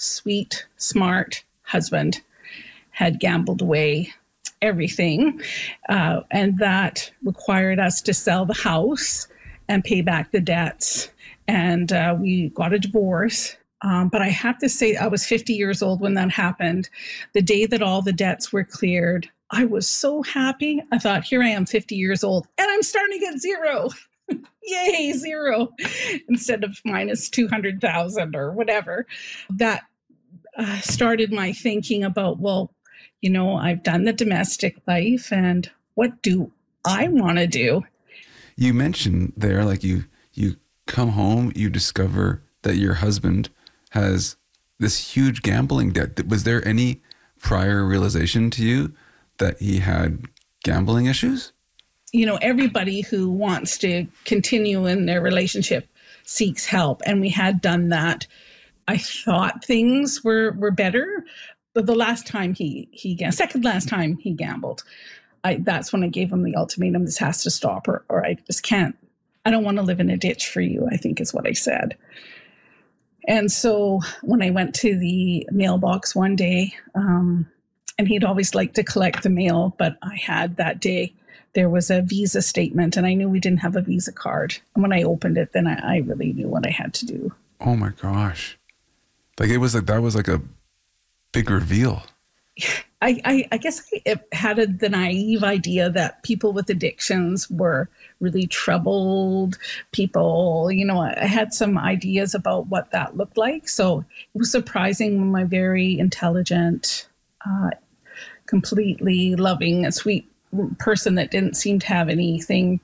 sweet, smart husband had gambled away everything. And that required us to sell the house and pay back the debts. And we got a divorce. But I have to say, I was 50 years old when that happened. The day that all the debts were cleared, I was so happy. I thought, here I am, 50 years old, and I'm starting at zero. Yay, zero, instead of minus 200,000 or whatever. That started my thinking about, well, you know, I've done the domestic life, and what do I want to do? You mentioned there, like you come home, you discover that your husband has this huge gambling debt. Was there any prior realization to you that he had gambling issues? You know, everybody who wants to continue in their relationship seeks help. And we had done that. I thought things were better. But the last time second last time he gambled, that's when I gave him the ultimatum, this has to stop, or I just can't. I don't want to live in a ditch for you, I think is what I said. And so when I went to the mailbox one day, and he'd always liked to collect the mail, but I had that day, there was a Visa statement, and I knew we didn't have a Visa card. And when I opened it, then I really knew what I had to do. Oh my gosh. Like that was like a big reveal. I guess I had the naive idea that people with addictions were really troubled people. You know, I had some ideas about what that looked like. So it was surprising when my very intelligent, completely loving and sweet person that didn't seem to have anything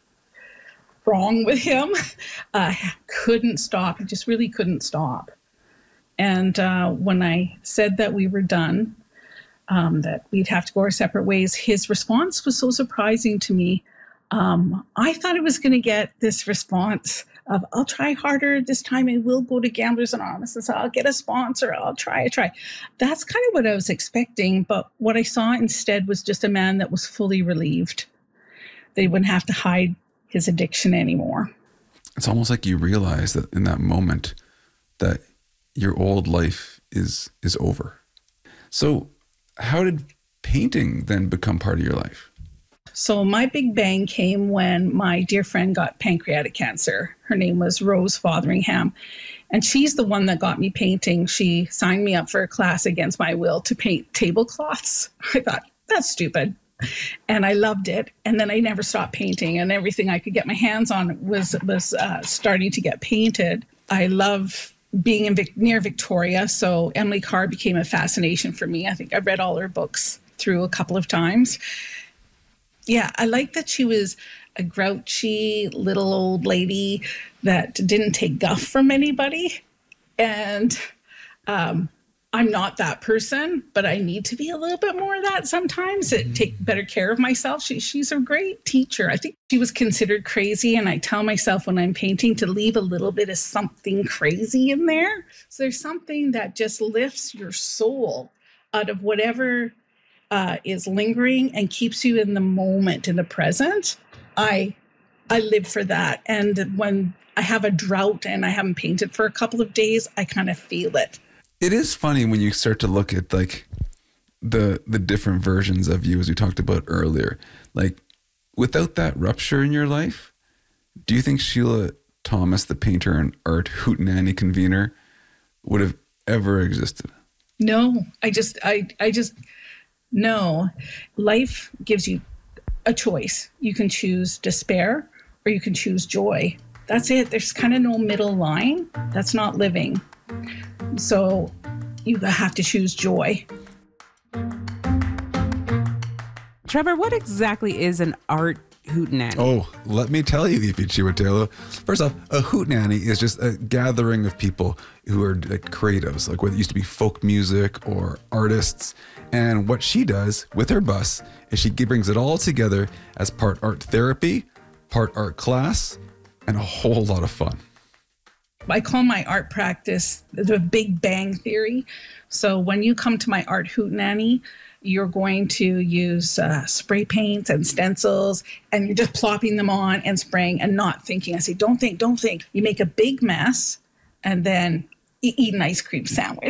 wrong with him couldn't stop. He just really couldn't stop. And when I said that we were done, that we'd have to go our separate ways, his response was so surprising to me. I thought I was going to get this response of, I'll try harder this time. I will go to Gamblers Anonymous, and so I'll get a sponsor. I'll try. That's kind of what I was expecting. But what I saw instead was just a man that was fully relieved. They wouldn't have to hide his addiction anymore. It's almost like you realize that in that moment that your old life is over. So how did painting then become part of your life? So my big bang came when my dear friend got pancreatic cancer. Her name was Rose Fotheringham, and she's the one that got me painting. She signed me up for a class against my will to paint tablecloths. I thought, that's stupid. And I loved it. And then I never stopped painting, and everything I could get my hands on was starting to get painted. I love being near Victoria, so Emily Carr became a fascination for me. I think I've read all her books through a couple of times. Yeah, I like that she was a grouchy little old lady that didn't take guff from anybody. And I'm not that person, but I need to be a little bit more of that sometimes to take better care of myself. She's a great teacher. I think she was considered crazy, and I tell myself when I'm painting to leave a little bit of something crazy in there. So there's something that just lifts your soul out of whatever is lingering and keeps you in the moment, in the present. I live for that. And when I have a drought and I haven't painted for a couple of days, I kind of feel it. It is funny when you start to look at like the different versions of you, as we talked about earlier. Like, without that rupture in your life, do you think Sheila Thomas, the painter and art hootenanny convener, would have ever existed? No, I just no. Life gives you a choice. You can choose despair or you can choose joy. That's it. There's kind of no middle line. That's not living. So you have to choose joy. Trevor, what exactly is an art hootenanny? Oh, let me tell you, Ify Chiwetello. First off, a hootenanny is just a gathering of people who are like creatives, like what used to be folk music or artists. And what she does with her bus is she brings it all together as part art therapy, part art class, and a whole lot of fun. I call my art practice the Big Bang Theory. So when you come to my art hootenanny, you're going to use spray paints and stencils, and you're just plopping them on and spraying and not thinking. I say, don't think. You make a big mess, and then eat an ice cream sandwich.